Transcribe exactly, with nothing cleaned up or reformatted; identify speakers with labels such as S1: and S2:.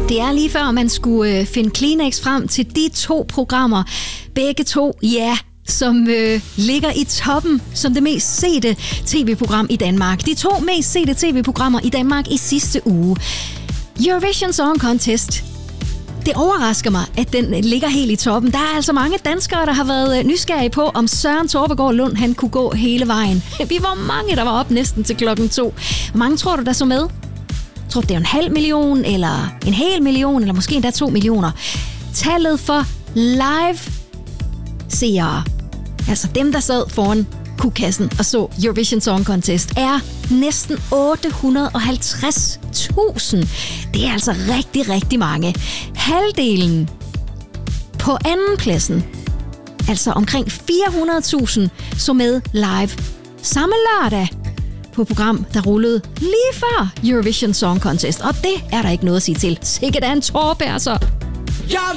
S1: Det er lige før, man skulle øh, finde Kleenex frem til de to programmer. Begge to, ja, som øh, ligger i toppen som det mest sete tv-program i Danmark. De to mest sete tv-programmer i Danmark i sidste uge. Eurovision Song Contest. Det overrasker mig, at den ligger helt i toppen. Der er altså mange danskere, der har været nysgerrige på, om Søren Torpegaard Lund han kunne gå hele vejen. Vi var mange, der var op næsten til klokken to. Hvor mange tror du, der så med? Tror du, det er en halv million, eller en hel million, eller måske endda to millioner? Tallet for live-seere, altså dem, der sad foran kugkassen og så Eurovision Song Contest, er næsten otte hundrede og halvtreds tusind. Det er altså rigtig, rigtig mange. Halvdelen på andenpladsen, altså omkring fire hundrede tusind, så med live samme lørdag på program, der rullede lige før Eurovision Song Contest. Og det er der ikke noget at sige til. Sikkert er en Torberg, så.
S2: Jeg